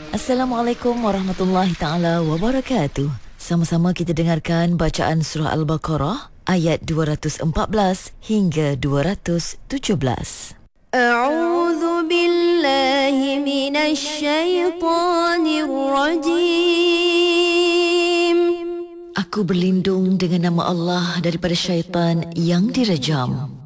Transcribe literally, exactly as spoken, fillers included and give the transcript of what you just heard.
Assalamualaikum warahmatullahi taala wabarakatuh. Sama-sama kita dengarkan bacaan surah Al-Baqarah ayat dua ratus empat belas hingga dua ratus tujuh belas. A'udzu billahi minasy syaithanir rajim. Aku berlindung dengan nama Allah daripada syaitan yang direjam.